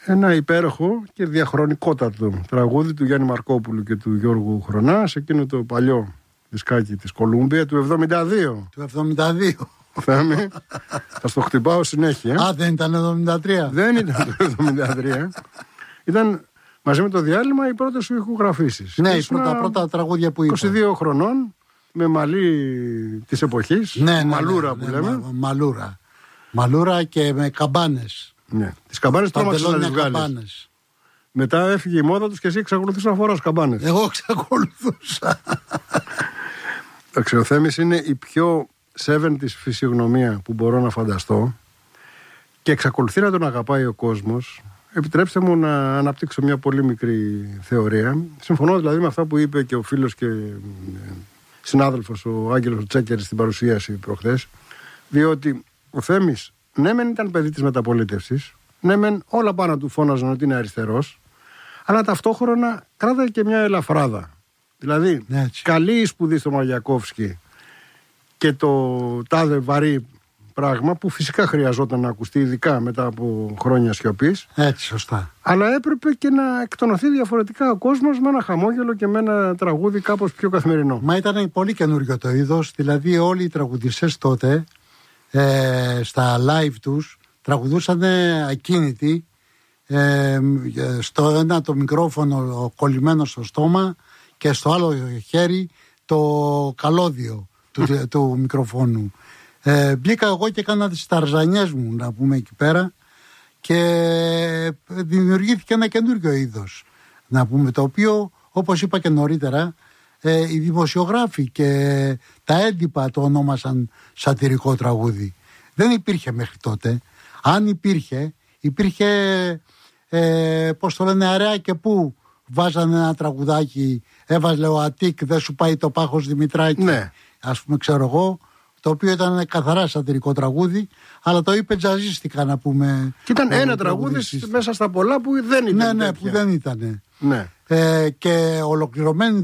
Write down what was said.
ένα υπέροχο και διαχρονικότατο τραγούδι του Γιάννη Μαρκόπουλου και του Γιώργου Χρονά, σε εκείνο το παλιό δισκάκι της Κολούμπια του 72. Του 72. Θέμη, θα στο χτυπάω συνέχεια. Α, δεν ήταν 73. Δεν ήταν το 73. Ήταν μαζί με το διάλειμμα οι πρώτες σου ηχογραφήσεις. Ναι, οι πρώτα τραγούδια που είπα. 22 χρονών, με μαλλί της εποχής. Ναι, μαλούρα που λέμε. Μαλούρα και με καμπάνες. Ναι. Τις καμπάνες τρόμαξες να τις βγάλεις. Μετά έφυγε η μόδα τους και εσύ εξακολουθείς να φοράς καμπάνες. Εγώ εξακολουθούσα. Ο Θέμης είναι η πιο 70's φυσιογνωμία που μπορώ να φανταστώ και εξακολουθεί να τον αγαπάει ο κόσμος. Επιτρέψτε μου να αναπτύξω μια πολύ μικρή θεωρία. Συμφωνώ δηλαδή με αυτά που είπε και ο φίλος και συνάδελφος ο Άγγελος Τσέκερης στην παρουσίαση προχθές, διότι ο Θέμης ναι μεν ήταν παιδί της μεταπολίτευσης, ναι μεν όλα πάνω του φώναζαν ότι είναι αριστερός, αλλά ταυτόχρονα κράταγε και μια ελαφράδα. Δηλαδή, καλή η σπουδή στο Μαγιακόφσκι και το τάδε βαρύ πράγμα που φυσικά χρειαζόταν να ακουστεί, ειδικά μετά από χρόνια σιωπής. Έτσι, σωστά. Αλλά έπρεπε και να εκτονωθεί διαφορετικά ο κόσμος με ένα χαμόγελο και με ένα τραγούδι κάπως πιο καθημερινό. Μα ήταν πολύ καινούριο το είδος, δηλαδή όλοι οι τραγουδιστές τότε στα live τους τραγουδούσαν ακίνητοι, στο ένα το μικρόφωνο κολλημένο στο στόμα και στο άλλο χέρι το καλώδιο του μικροφόνου. Μπήκα εγώ και έκανα τις ταρζανιές μου, να πούμε, εκεί πέρα, και δημιουργήθηκε ένα καινούργιο είδος, να πούμε, το οποίο, όπως είπα και νωρίτερα, οι δημοσιογράφοι και τα έντυπα το ονόμασαν σατυρικό τραγούδι. Δεν υπήρχε μέχρι τότε. Αν υπήρχε πώς το λένε, αραιά και πού βάζανε ένα τραγουδάκι, έβαζε ο Αττικ, δεν σου πάει το πάχος Δημητράκη, ναι, ας πούμε, ξέρω εγώ, το οποίο ήταν καθαρά σατυρικό τραγούδι, αλλά το είπε τζαζίστικα, να πούμε. Και ήταν ένα τραγούδι μέσα στα πολλά που δεν ήταν. Ναι, που δεν ήταν. Ναι. Και ολοκληρωμένη